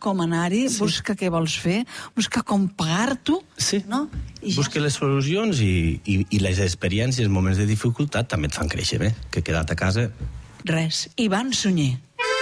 com anar-hi, busca què vols fer, busca com pagar-t'ho, no? Busca les solucions i les experiències, moments de dificultat, també et fan créixer, bé? Que quedat a casa... Res. Ivan Sunyer.